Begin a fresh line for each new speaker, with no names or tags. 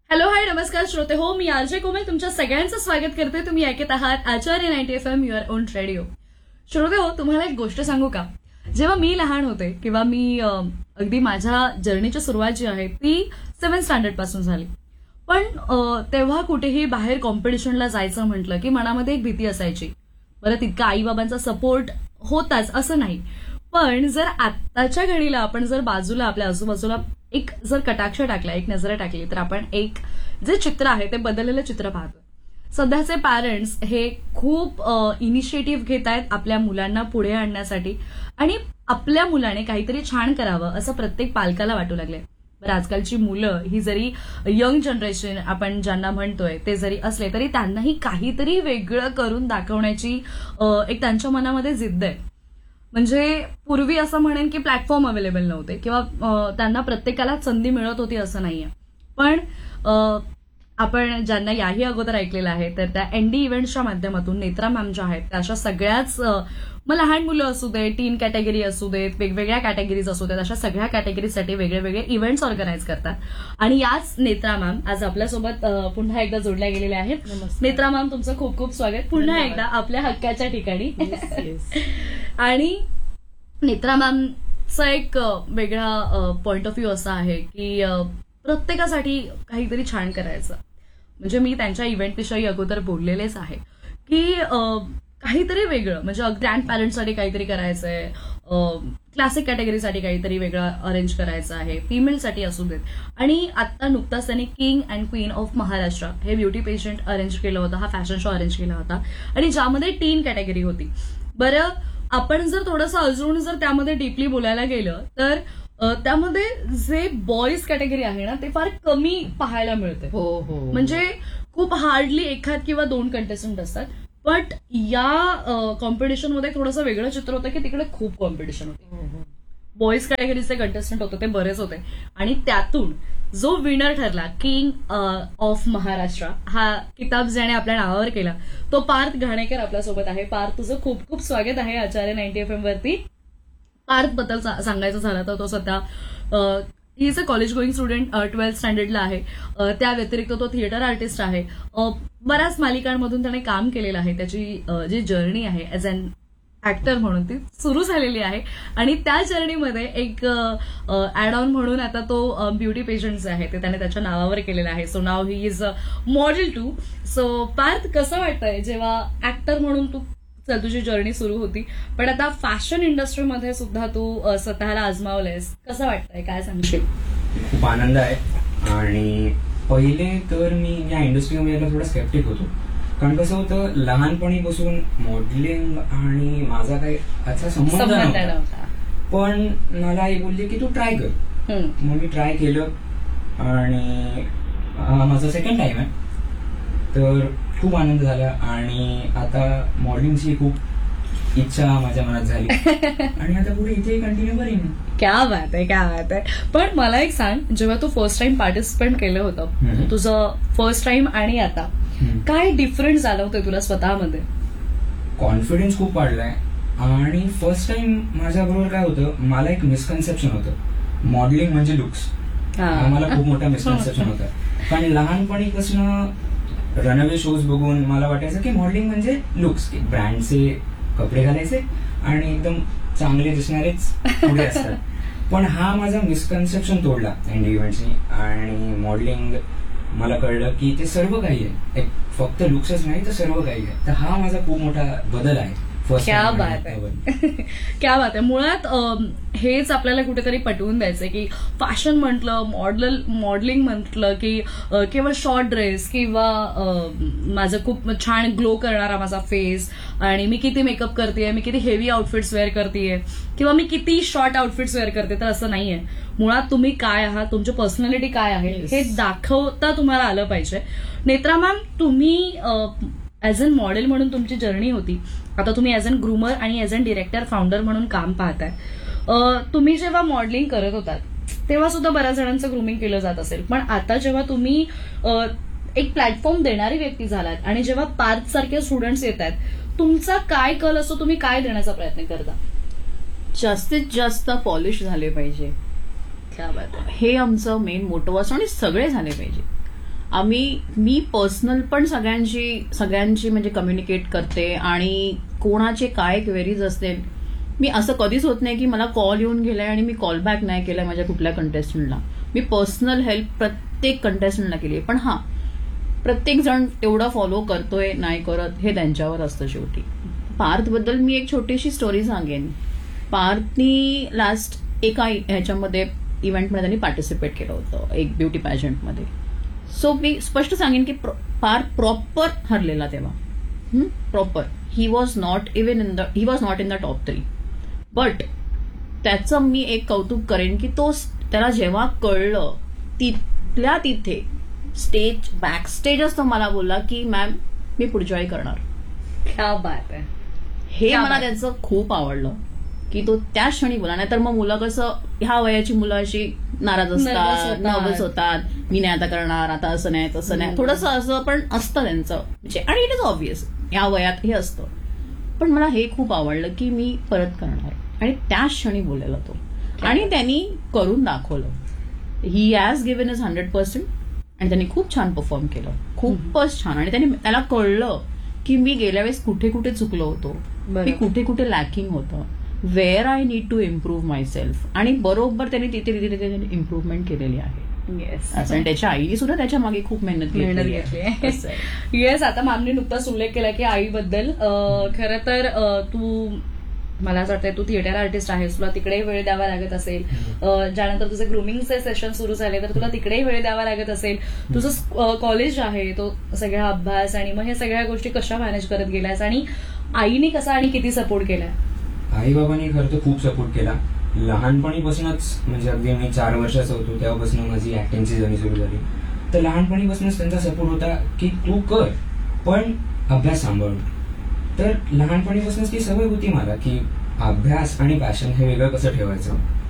Hello hi नमस्कार श्रोते हो मी आरजे कोमल तुमच्या सगळ्यांचं स्वागत करते. तुम्ही ऐकत आहात आचार्य 90 FM युअर ओन रेडिओ. श्रोते हो तुम्हाला एक गोष्ट सांगू का? जेव्हा मी लहान होते किंवा मी अगदी माझ्या जर्नीची सुरुवात जी आहे ती 7th स्टँडर्ड पासून झाली. पण तेव्हा कुठेही बाहेर कॉम्पिटिशनला जायचं म्हटलं की मनामध्ये एक भीती असायची. बरं तितका आईबाबांचा सपोर्ट होताच असं नाही, पण जर आत्ताच्या घडीला आपण जर बाजूला आपल्या आजूबाजूला एक जर कटाक्ष टाकला, एक नजर टाकली तर आपण एक जे चित्र आहे ते बदललेलं चित्र पाहतो. सध्याचे पॅरेंट्स हे खूप इनिशिएटिव्ह घेत आहेत आपल्या मुलांना पुढे आणण्यासाठी आणि आपल्या मुलाने काहीतरी छान करावं असं प्रत्येक पालकाला वाटू लागले. बरं आजकालची मुलं ही जरी यंग जनरेशन आपण ज्यांना म्हणतोय ते जरी असले तरी त्यांनाही काहीतरी वेगळं करून दाखवण्याची एक त्यांच्या मनामध्ये जिद्द आहे. म्हणजे पूर्वी असं म्हणेन की प्लॅटफॉर्म अवेलेबल नव्हते किंवा त्यांना प्रत्येकाला संधी मिळत होती असं नाहीये. पण आपण ज्यांना याही अगोदर ऐकलेलं आहे तर त्या एनडी इव्हेंट्सच्या माध्यमातून नेत्रा मॅम ज्या आहेत त्या अशा सगळ्याच मग लहान मुलं असू देत, टीन कॅटेगरी असू देत, वेगवेगळ्या कॅटेगरीज असू देत, अशा सगळ्या कॅटेगरीसाठी वेगळे वेगळे इव्हेंट्स ऑर्गनाईज करतात. आणि याच नेत्रा मॅम आज आपल्यासोबत पुन्हा एकदा जोडल्या गेलेल्या आहेत. नेत्रा मॅम तुमचं खूप खूप स्वागत पुन्हा एकदा आपल्या हक्काच्या ठिकाणी. आणि नेत्रा मॅमचा एक वेगळा पॉइंट ऑफ व्ह्यू असा आहे की प्रत्येकासाठी काहीतरी छान करायचं. म्हणजे मी त्यांच्या इव्हेंटविषयी अगोदर बोललेलेच आहे की काहीतरी वेगळं म्हणजे ग्रँड पॅरेंट्ससाठी काहीतरी करायचंय, क्लासिक कॅटेगरीसाठी काहीतरी वेगळं अरेंज करायचं आहे, फिमेलसाठी असू देत. आणि आता नुकताच त्यांनी king and queen of Maharashtra हे ब्युटी पेशंट अरेंज केलं होतं, हा फॅशन शो अरेंज केला होता आणि ज्यामध्ये टीन कॅटेगरी होती. बरं आपण जर थोडंसं अजून जर त्यामध्ये डीपली बोलायला गेलं तर त्यामध्ये जे बॉईज कॅटेगरी आहे ना ते फार कमी पाहायला मिळते. म्हणजे खूप हार्डली एखाद किंवा दोन कंटेस्टंट असतात. बट या कॉम्पिटिशनमध्ये थोडंसं वेगळं चित्र होतं की तिकडे खूप कॉम्पिटिशन होते. बॉईज कॅटेगरीचे कंटेस्टंट होते ते बरेच होते आणि त्यातून जो विनर ठरला किंग ऑफ महाराष्ट्र हा किताब ज्याने आपल्या नावावर केला तो पार्थ घाणेकर आपल्यासोबत आहे. पार्थ तुझं खूप खूप स्वागत आहे आचार्य 90 FM वरती. पार्थ बद्दल सांगायचं झालं तर तो सध्या he is a college going student 12th स्टँडर्डला आहे. त्या व्यतिरिक्त तो थिएटर आर्टिस्ट आहे. बऱ्याच मालिकांमधून त्याने काम केलेलं आहे. त्याची जी जर्नी आहे ऍज अन ऍक्टर म्हणून ती सुरू झालेली आहे आणि त्या जर्नीमध्ये एक ऍड ऑन म्हणून आता तो ब्युटी पेशंट आहे ते त्याने त्याच्या नावावर केलेलं आहे. So now he is model to. So Parth कसं वाटतंय जेव्हा ऍक्टर म्हणून तुझी जर्नी सुरू होती पण आता फॅशन इंडस्ट्रीमध्ये सुद्धा तू स्वतःला आजमावलंयस, कसं वाटतंय, काय सांगशील?
खूप आनंद आहे. आणि पहिले तर मी या इंडस्ट्रीमध्ये थोडं स्केप्टिक होतो कारण कसं होतं लहानपणीपासून मॉडेलिंग आणि माझा काही अच्छा संबंध नव्हता. पण मला आई बोलली की तू ट्राय कर. मग मी ट्राय केलं आणि माझा सेकंड टाइम आहे तर खूप आनंद झाला आणि आता मॉडेलिंगची खूप इच्छा माझ्या मनात झाली आणि आता पुढे इथे कंटिन्यू करेन.
क्या बात आहे, क्या बात आहे. पण मला एक सांग, जेव्हा तू फर्स्ट टाइम पार्टिसिपेट केलं होतं तुझं फर्स्ट टाइम आणि आता काय डिफरन्स जाणवतोय तुला स्वतःमध्ये?
कॉन्फिडन्स खूप वाढलाय. आणि फर्स्ट टाइम माझ्याबरोबर काय होतं, मला एक मिसकन्सेप्शन होतं मॉडेलिंग म्हणजे लुक्स. मला खूप मोठा मिसकन्सेप्शन होतं कारण लहानपणीपासून रनअवे शोज बघून मला वाटायचं की मॉडेलिंग म्हणजे लुक्स, की ब्रँडचे कपडे घालायचे आणि एकदम चांगले दिसणारेच पुढे असतात. पण हा माझा मिसकन्सेप्शन तोडला एनडी इव्हेंट्सनी आणि मॉडेलिंग मला कळलं की ते सर्व काही आहे, फक्त लुक्सच नाही तर सर्व काही आहे. तर हा माझा खूप मोठा बदल आहे.
क्या बात आहे, क्या बात आहे. मुळात हेच आपल्याला कुठेतरी पटवून द्यायचंय की फॅशन म्हटलं, मॉडेलिंग म्हटलं की केवळ शॉर्ट ड्रेस किंवा माझं खूप छान ग्लो करणारा माझा फेस आणि मी किती मेकअप करतेय, मी किती हेवी आउटफिट्स वेअर करतेय किंवा मी किती शॉर्ट आउटफिट्स वेअर करते, तर असं नाहीये. मुळात तुम्ही काय आहात, तुमची पर्सनॅलिटी काय आहे हे दाखवता तुम्हाला आलं पाहिजे. नेत्रा मॅम, तुम्ही ऍज अन मॉडेल म्हणून तुमची जर्नी होती, आता तुम्ही ऍज अन ग्रूमर आणि ऍज अन डिरेक्टर फाउंडर म्हणून काम पाहताय. तुम्ही जेव्हा मॉडेलिंग करत होतात तेव्हा सुद्धा बऱ्याच जणांचं ग्रूमिंग केलं जात असेल, पण आता जेव्हा तुम्ही एक प्लॅटफॉर्म देणारी व्यक्ती झालात आणि जेव्हा पार्थ सारखे स्टुडंट्स येत आहेत, तुमचा काय कल असतो, तुम्ही काय देण्याचा प्रयत्न करता?
जास्तीत जास्त पॉलिश झाले पाहिजे, हे आमचं मेन मोटो असतं आणि सगळे झाले पाहिजे. मी पर्सनल पण सगळ्यांची म्हणजे कम्युनिकेट करते, आणि कोणाचे काय क्वेरीज असतील, मी असं कधीच होत नाही की मला कॉल येऊन गेलाय आणि मी कॉल बॅक नाही केलाय माझ्या कुठल्या कंटेस्टंटला. मी पर्सनल हेल्प प्रत्येक कंटेस्टंटला केली आहे. पण हा, प्रत्येक जण तेवढं फॉलो करतोय नाही करत हे त्यांच्यावर असतं शेवटी. पार्थबद्दल मी एक छोटीशी स्टोरी सांगेन. पार्थनी लास्ट एका ह्याच्यामध्ये इव्हेंटमध्ये त्यांनी पार्टिसिपेट केलं होतं, एक ब्युटी पॅजंटमध्ये. सो मी स्पष्ट सांगेन की पार्थ प्रॉपर हरलेला तेव्हा, proper. He was not in the top 3. But त्याचं मी एक कौतुक करेन की त्याला जेव्हा कळलं तिथल्या तिथे स्टेज बॅक स्टेजच तो मला बोलला की मॅम मी पुढच्या वेळी करणार.
क्या बात आहे.
हे मला त्याचं खूप आवडलं की तो त्या क्षणी बोला. नाहीतर मग मुलं कसं, ह्या वयाची मुलं अशी नाराज असतात, नर्वस होतात, मी नाही आता करणार, आता असं नाही तसं नाही, थोडंसं असं पण असतं त्यांचं म्हणजे. आणि इट इज ऑब्वियस ह्या वयात हे असतं. पण मला हे खूप आवडलं की मी परत करणार, आणि त्या क्षणी बोललेला तो, आणि त्यांनी करून दाखवलं. ही हॅज गिव्हन इज 100%, आणि त्यांनी खूप छान परफॉर्म केलं, खूपच छान. आणि त्याला कळलं की मी गेल्या वेळेस कुठे कुठे चुकलो होतो, मी कुठे कुठे लॅकिंग होतं, wear I need to improve my self. आणि बरोबर त्यांनी तिथे इम्प्रूव्हमेंट केलेली आहे. आणि त्याच्या आईने सुद्धा त्याच्या मागे खूप मेहनत घेतली.
येस. आता मॅमने नुकताच उल्लेख केला की आईबद्दल. खरं तर तू, मला असं वाटतं तू थिएटर आर्टिस्ट आहेस, तुला तिकडेही वेळ द्यावा लागत असेल. ज्यानंतर तुझे ग्रुमिंगचे सेशन सुरू झाले तर तुला तिकडेही वेळ द्यावा लागत असेल. तुझं कॉलेज आहे, तो सगळा अभ्यास, आणि मग हे सगळ्या गोष्टी कशा मॅनेज करत गेल्यास, आणि आईने कसा आणि किती सपोर्ट केलाय?
आई बाबांनी खरं तर खूप सपोर्ट केला. लहानपणीपासूनच, म्हणजे अगदी मी 4 वर्षाचा होतो तेव्हापासून माझी ऍक्टिंगची जर्नी सुरू झाली. तर लहानपणीपासूनच त्यांचा सपोर्ट होता की तू कर, पण अभ्यास सांभाळून. तर लहानपणीपासूनच ती सवय होती मला की अभ्यास आणि पॅशन हे वेगळं कसं ठेवायचं.